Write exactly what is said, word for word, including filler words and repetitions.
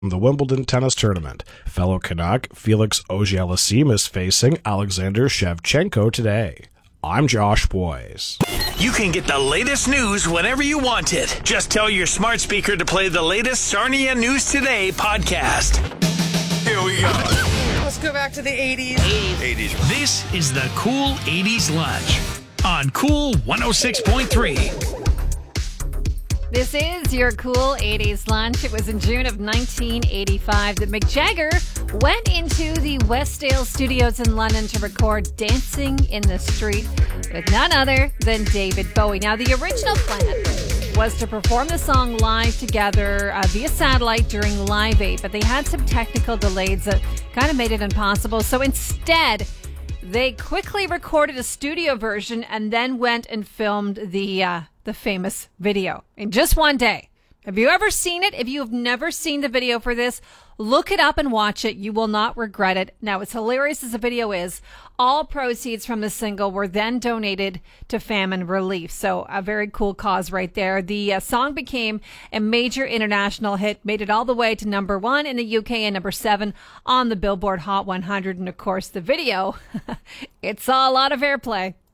the Wimbledon tennis tournament. Fellow Canuck Felix Auger-Aliassime is facing Alexander Shevchenko today. I'm Josh Boyes. You can get the latest news whenever you want it. Just tell your smart speaker to play the latest Sarnia News Today podcast. Here we go. Let's go back to the eighties. eighties. This is the Cool eighties Lunch on Cool one oh six point three. This is your Cool eighties Lunch. It was in June of nineteen eighty-five that Mick Jagger went into the Westdale Studios in London to record Dancing in the Street with none other than David Bowie. Now, the original plan was to perform the song live together uh, via satellite during Live eight, but they had some technical delays that kind of made it impossible. So instead, they quickly recorded a studio version and then went and filmed the uh, the famous video in just one day. Have you ever seen it? If you have never seen the video for this, look it up and watch it. You will not regret it. Now, as hilarious as the video is, all proceeds from the single were then donated to famine relief. So a very cool cause right there. The uh, song became a major international hit, made it all the way to number one in the U K and number seven on the Billboard Hot one hundred. And of course, the video, it saw a lot of airplay